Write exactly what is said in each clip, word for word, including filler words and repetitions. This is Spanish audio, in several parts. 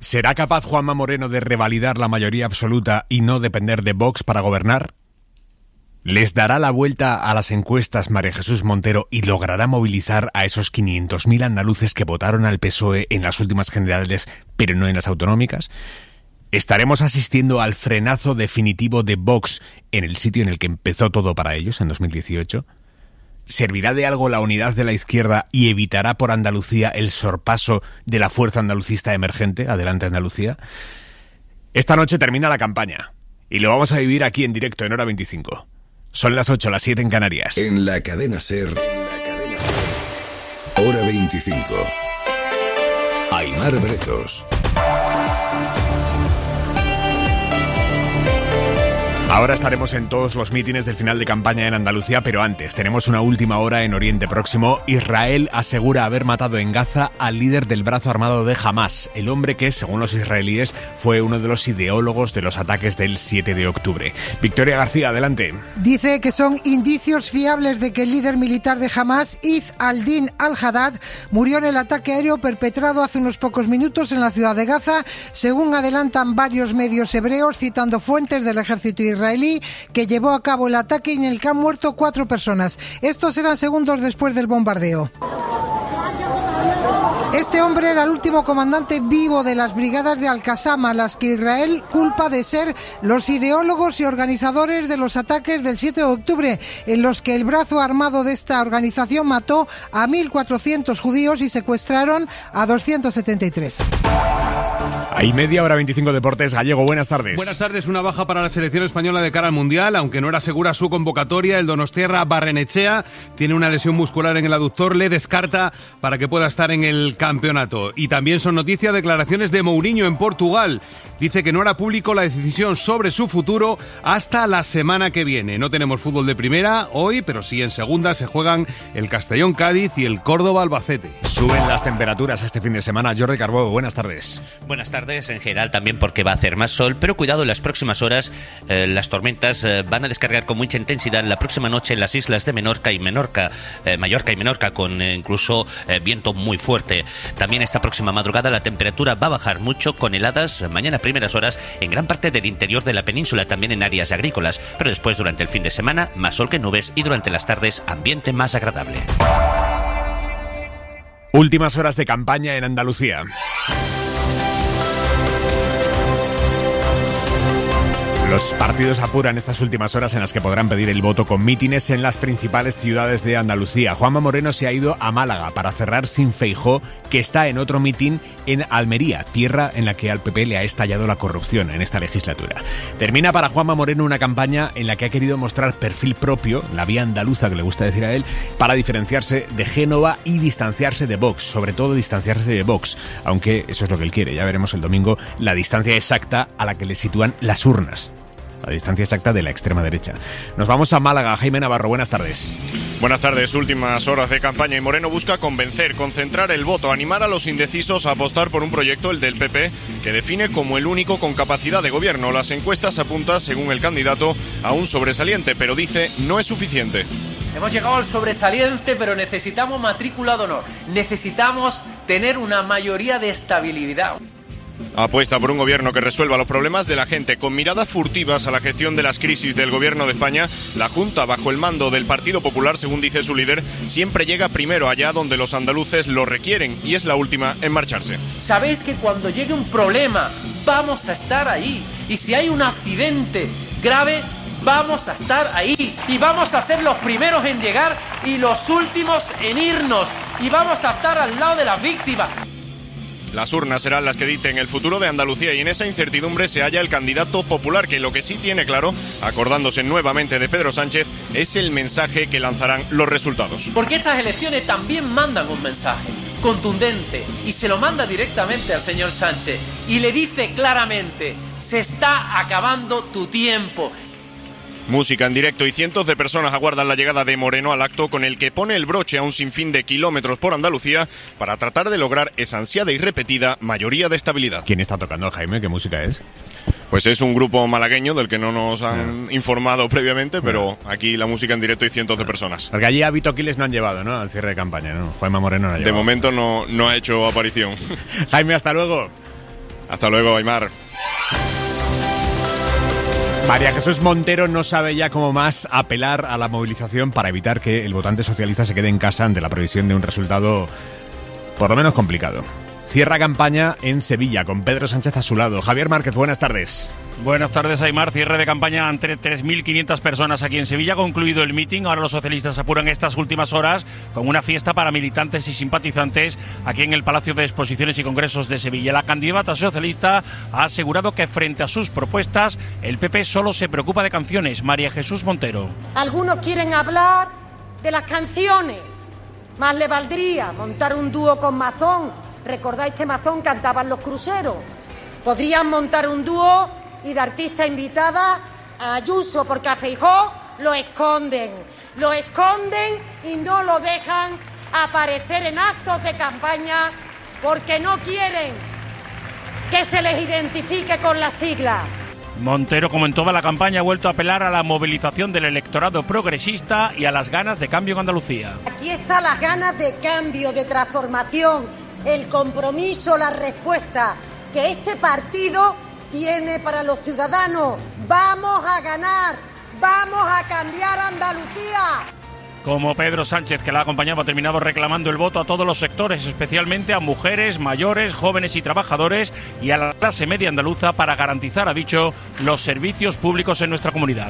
¿Será capaz Juanma Moreno de revalidar la mayoría absoluta y no depender de Vox para gobernar? ¿Les dará la vuelta a las encuestas María Jesús Montero y logrará movilizar a esos quinientos mil andaluces que votaron al P S O E en las últimas generales, pero no en las autonómicas? ¿Estaremos asistiendo al frenazo definitivo de Vox en el sitio en el que empezó todo para ellos, en dos mil dieciocho? ¿Servirá de algo la unidad de la izquierda y evitará por Andalucía el sorpaso de la fuerza andalucista emergente? Adelante, Andalucía. Esta noche termina la campaña y lo vamos a vivir aquí en directo en Hora veinticinco. Son las ocho, las siete en Canarias. En la cadena SER, Hora veinticinco. Aimar Bretos. Ahora estaremos en todos los mítines del final de campaña en Andalucía, pero antes tenemos una última hora en Oriente Próximo. Israel asegura haber matado en Gaza al líder del brazo armado de Hamás, el hombre que, según los israelíes, fue uno de los ideólogos de los ataques del siete de octubre. Victoria García, adelante. Dice que son indicios fiables de que el líder militar de Hamás, Izz al-Din al-Haddad, murió en el ataque aéreo perpetrado hace unos pocos minutos en la ciudad de Gaza, según adelantan varios medios hebreos, citando fuentes del ejército israelí. israelí que llevó a cabo el ataque y en el que han muerto cuatro personas. Estos eran segundos después del bombardeo. Este hombre era el último comandante vivo de las brigadas de Al-Qassam, a las que Israel culpa de ser los ideólogos y organizadores de los ataques del siete de octubre, en los que el brazo armado de esta organización mató a mil cuatrocientos judíos y secuestraron a doscientos setenta y tres. Hay media hora veinticinco Deportes. Gallego, buenas tardes. Buenas tardes. Una baja para la selección española de cara al Mundial, aunque no era segura su convocatoria. El donostiarra Barrenechea tiene una lesión muscular en el aductor, le descarta para que pueda estar en el campeonato. Y también son noticia declaraciones de Mourinho en Portugal. Dice que no hará público la decisión sobre su futuro hasta la semana que viene. No tenemos fútbol de primera hoy, pero sí en segunda se juegan el Castellón-Cádiz y el Córdoba-Albacete. Suben las temperaturas este fin de semana. Jordi Carbó, buenas tardes. Buenas tardes. En general también porque va a hacer más sol, pero cuidado, en las próximas horas eh, las tormentas eh, van a descargar con mucha intensidad la próxima noche en las islas de Menorca y Menorca, eh, Mallorca y Menorca, con eh, incluso eh, viento muy fuerte. También esta próxima madrugada la temperatura va a bajar mucho, con heladas mañana a primeras horas en gran parte del interior de la península, también en áreas agrícolas, pero después durante el fin de semana más sol que nubes y durante las tardes ambiente más agradable. Últimas horas de campaña en Andalucía. Los partidos apuran estas últimas horas en las que podrán pedir el voto con mítines en las principales ciudades de Andalucía. Juanma Moreno se ha ido a Málaga para cerrar sin Feijóo, que está en otro mitin en Almería, tierra en la que al P P le ha estallado la corrupción en esta legislatura. Termina para Juanma Moreno una campaña en la que ha querido mostrar perfil propio, la vía andaluza que le gusta decir a él, para diferenciarse de Génova y distanciarse de Vox, sobre todo distanciarse de Vox, aunque eso es lo que él quiere. Ya veremos el domingo la distancia exacta a la que le sitúan las urnas. La distancia exacta de la extrema derecha. Nos vamos a Málaga. Jaime Navarro, buenas tardes. Buenas tardes. Últimas horas de campaña y Moreno busca convencer, concentrar el voto, animar a los indecisos a apostar por un proyecto, el del P P, que define como el único con capacidad de gobierno. Las encuestas apuntan, según el candidato, a un sobresaliente, pero dice no es suficiente. Hemos llegado al sobresaliente, pero necesitamos matrícula de honor. Necesitamos tener una mayoría de estabilidad. Apuesta por un gobierno que resuelva los problemas de la gente. Con miradas furtivas a la gestión de las crisis del gobierno de España, la Junta, bajo el mando del Partido Popular, según dice su líder, siempre llega primero allá donde los andaluces lo requieren y es la última en marcharse. Sabéis que cuando llegue un problema vamos a estar ahí, y si hay un accidente grave vamos a estar ahí, y vamos a ser los primeros en llegar y los últimos en irnos, y vamos a estar al lado de las víctimas. Las urnas serán las que dicten el futuro de Andalucía, y en esa incertidumbre se halla el candidato popular, que lo que sí tiene claro, acordándose nuevamente de Pedro Sánchez, es el mensaje que lanzarán los resultados. Porque estas elecciones también mandan un mensaje contundente, y se lo manda directamente al señor Sánchez, y le dice claramente: se está acabando tu tiempo. Música en directo y cientos de personas aguardan la llegada de Moreno al acto con el que pone el broche a un sinfín de kilómetros por Andalucía para tratar de lograr esa ansiada y repetida mayoría de estabilidad. ¿Quién está tocando, Jaime? ¿Qué música es? Pues es un grupo malagueño del que no nos han no. informado previamente, pero no. Aquí la música en directo y cientos no. de personas. Porque allí a Vito Quiles no han llevado, ¿no? Al cierre de campaña, ¿no? Juanma Moreno no ha llevado. De momento no, no ha hecho aparición. Jaime, hasta luego. Hasta luego, Aimar. María Jesús Montero no sabe ya cómo más apelar a la movilización para evitar que el votante socialista se quede en casa ante la previsión de un resultado por lo menos complicado. Cierra campaña en Sevilla con Pedro Sánchez a su lado. Javier Márquez, buenas tardes. Buenas tardes, Aimar. Cierre de campaña ante tres mil quinientas personas aquí en Sevilla. Ha concluido el mitin. Ahora los socialistas apuran estas últimas horas con una fiesta para militantes y simpatizantes aquí en el Palacio de Exposiciones y Congresos de Sevilla. La candidata socialista ha asegurado que frente a sus propuestas el P P solo se preocupa de canciones. María Jesús Montero. Algunos quieren hablar de las canciones. Más le valdría montar un dúo con Mazón. ¿Recordáis que Mazón cantaba en los cruceros? Podrían montar un dúo y de artista invitada a Ayuso, porque a Feijóo lo esconden, lo esconden y no lo dejan aparecer en actos de campaña porque no quieren que se les identifique con la sigla. Montero, como en toda la campaña, ha vuelto a apelar a la movilización del electorado progresista y a las ganas de cambio en Andalucía. Aquí están las ganas de cambio, de transformación, el compromiso, la respuesta que este partido tiene para los ciudadanos. Vamos a ganar, vamos a cambiar Andalucía. Como Pedro Sánchez, que la acompañaba, ha terminado reclamando el voto a todos los sectores, especialmente a mujeres, mayores, jóvenes y trabajadores y a la clase media andaluza para garantizar, ha dicho, los servicios públicos en nuestra comunidad.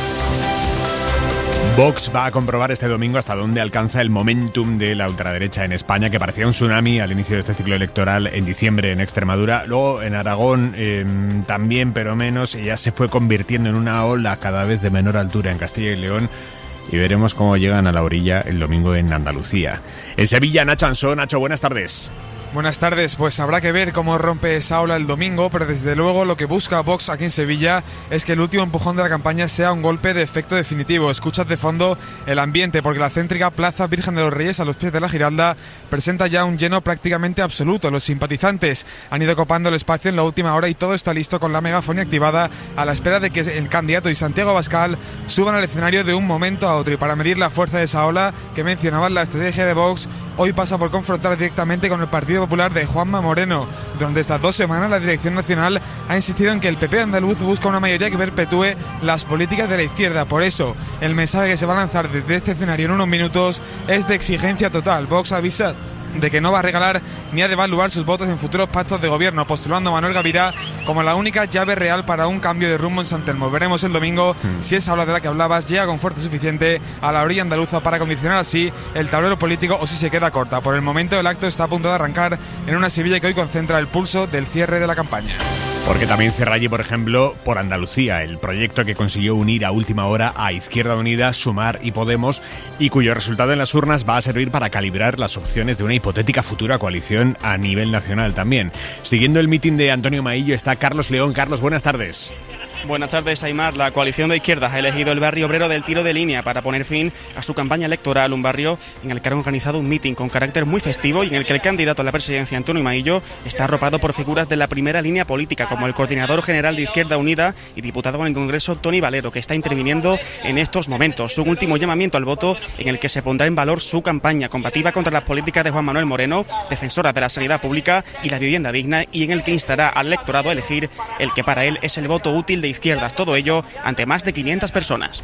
Vox va a comprobar este domingo hasta dónde alcanza el momentum de la ultraderecha en España, que parecía un tsunami al inicio de este ciclo electoral en diciembre en Extremadura. Luego en Aragón eh, también, pero menos, y ya se fue convirtiendo en una ola cada vez de menor altura en Castilla y León. Y veremos cómo llegan a la orilla el domingo en Andalucía. En Sevilla, Nacho Ansó. Nacho, buenas tardes. Buenas tardes, pues habrá que ver cómo rompe esa ola el domingo, pero desde luego lo que busca Vox aquí en Sevilla es que el último empujón de la campaña sea un golpe de efecto definitivo. Escuchad de fondo el ambiente, porque la céntrica Plaza Virgen de los Reyes, a los pies de la Giralda, presenta ya un lleno prácticamente absoluto. Los simpatizantes han ido copando el espacio en la última hora y todo está listo con la megafonía activada a la espera de que el candidato y Santiago Abascal suban al escenario de un momento a otro. Y para medir la fuerza de esa ola que mencionaban, la estrategia de Vox hoy pasa por confrontar directamente con el Partido Popular de Juanma Moreno. Durante estas dos semanas la Dirección Nacional ha insistido en que el P P andaluz busca una mayoría que perpetúe las políticas de la izquierda. Por eso, el mensaje que se va a lanzar desde este escenario en unos minutos es de exigencia total. Vox avisa de que no va a regalar ni a devaluar sus votos en futuros pactos de gobierno, postulando a Manuel Gavirá como la única llave real para un cambio de rumbo en San Telmo. Veremos el domingo mm. si esa ola de la que hablabas llega con fuerza suficiente a la orilla andaluza para condicionar así el tablero político o si se queda corta. Por el momento el acto está a punto de arrancar en una Sevilla que hoy concentra el pulso del cierre de la campaña. Porque también cierra allí, por ejemplo, por Andalucía, el proyecto que consiguió unir a última hora a Izquierda Unida, Sumar y Podemos, y cuyo resultado en las urnas va a servir para calibrar las opciones de una hipotética futura coalición a nivel nacional también. Siguiendo el mitin de Antonio Maillo está Carlos León. Carlos, buenas tardes. Buenas tardes, Aimar. La coalición de izquierdas ha elegido el barrio obrero del Tiro de Línea para poner fin a su campaña electoral, un barrio en el que han organizado un mitin con carácter muy festivo y en el que el candidato a la presidencia, Antonio Maillo, está arropado por figuras de la primera línea política, como el coordinador general de Izquierda Unida y diputado en el Congreso, Toni Valero, que está interviniendo en estos momentos. Un último llamamiento al voto en el que se pondrá en valor su campaña combativa contra las políticas de Juan Manuel Moreno, defensora de la sanidad pública y la vivienda digna, y en el que instará al electorado a elegir el que para él es el voto útil de izquierdas. Todo ello ante más de quinientas personas.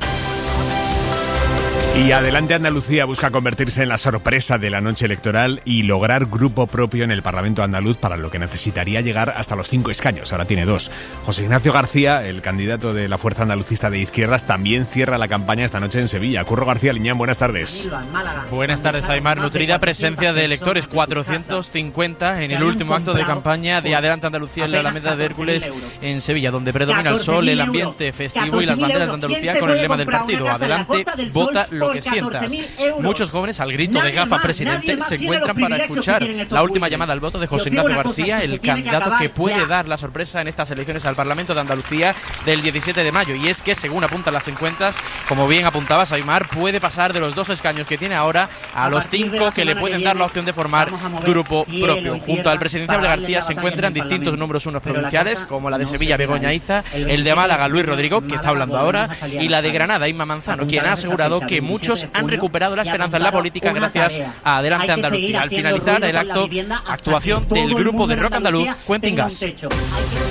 Y adelante Andalucía busca convertirse en la sorpresa de la noche electoral y lograr grupo propio en el Parlamento andaluz, para lo que necesitaría llegar hasta los cinco escaños. Ahora tiene dos. José Ignacio García, el candidato de la Fuerza Andalucista de Izquierdas, también cierra la campaña esta noche en Sevilla. Curro García Liñán, buenas tardes. Buenas tardes, Aimar. Nutrida presencia de electores, cuatrocientos cincuenta en el último acto de campaña de Adelante Andalucía en la Alameda de Hércules en Sevilla, donde predomina el sol, el ambiente festivo y las banderas de Andalucía con el lema del partido: Adelante, vota lo que sientas. Muchos jóvenes, al grito de gafa presidente, se encuentran para escuchar la última llamada al voto de José Ignacio García, el candidato que puede dar la sorpresa en estas elecciones al Parlamento de Andalucía del diecisiete de mayo. Y es que, según apuntan las encuestas, como bien apuntabas, Aimar, puede pasar de los dos escaños que tiene ahora a los cinco que le pueden dar la opción de formar grupo propio. Junto al presidenciable García se encuentran distintos números unos provinciales, como la de Sevilla, Begoña Iza, el de Málaga, Luis Rodrigo, que está hablando ahora, y la de Granada, Inma Manzano, quien ha asegurado que muchos han recuperado la esperanza en la política gracias a Adelante Andalucía. Al finalizar el acto, actuación del grupo de rock andaluz Cuentingas.